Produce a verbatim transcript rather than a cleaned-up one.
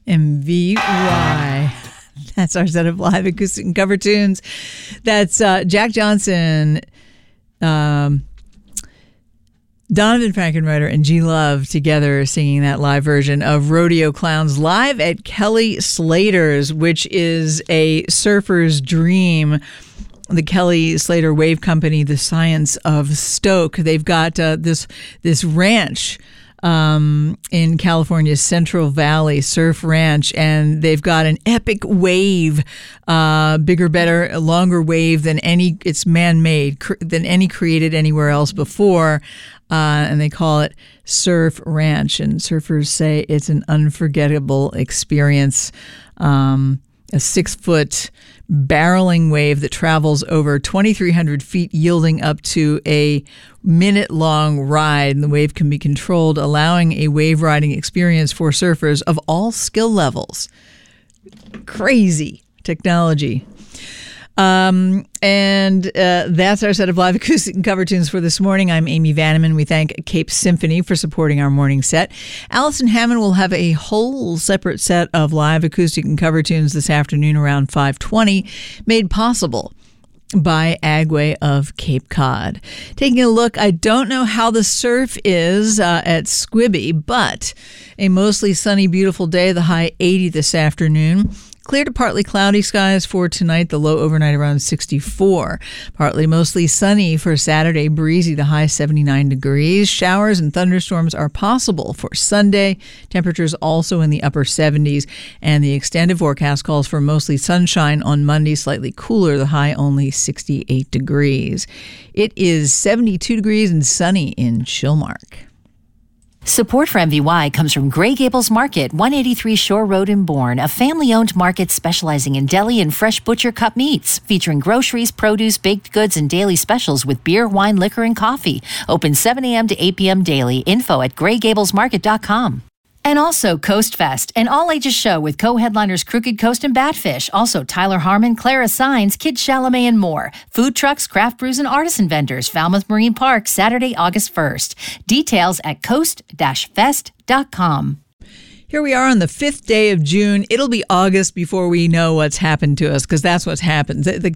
M V Y. That's our set of live acoustic and cover tunes. That's uh, Jack Johnson, um, Donovan Frankenreiter, and G Love together singing that live version of Rodeo Clowns live at Kelly Slater's, which is a surfer's dream. The Kelly Slater Wave Company, the Science of Stoke. They've got uh, this this ranch um, in California's Central Valley, Surf Ranch, and they've got an epic wave, uh, bigger, better, longer wave than any. It's man-made cr- than any created anywhere else before, uh, and they call it Surf Ranch. And surfers say it's an unforgettable experience. Um, a six-foot barreling wave that travels over twenty-three hundred feet, yielding up to a minute-long ride. And the wave can be controlled, allowing a wave riding experience for surfers of all skill levels. Crazy technology. Um, and uh, that's our set of live acoustic and cover tunes for this morning. I'm Amy Vanneman. We thank Cape Symphony for supporting our morning set. Allison Hammond will have a whole separate set of live acoustic and cover tunes this afternoon around five twenty, made possible by Agway of Cape Cod. Taking a look, I don't know how the surf is uh, at Squibby, but a mostly sunny, beautiful day, the high eighty this afternoon. Clear to partly cloudy skies for tonight, the low overnight around sixty-four. Partly mostly sunny for Saturday, breezy, the high seventy-nine degrees. Showers and thunderstorms are possible for Sunday. Temperatures also in the upper seventies. And the extended forecast calls for mostly sunshine on Monday, slightly cooler, the high only sixty-eight degrees. It is seventy-two degrees and sunny in Chilmark. Support for M V Y comes from Gray Gables Market, one eighty-three Shore Road in Bourne, a family-owned market specializing in deli and fresh butcher cut meats, featuring groceries, produce, baked goods, and daily specials with beer, wine, liquor, and coffee. Open seven a.m. to eight p.m. daily. Info at gray gables market dot com. And also Coast Fest, an all-ages show with co-headliners Crooked Coast and Batfish. Also Tyler Harmon, Clara Sines, Kid Chalamet, and more. Food trucks, craft brews, and artisan vendors. Falmouth Marine Park, Saturday, August first. Details at coast dash fest dot com. Here we are on the fifth day of June. It'll be August before we know what's happened to us, because that's what's happened. The, the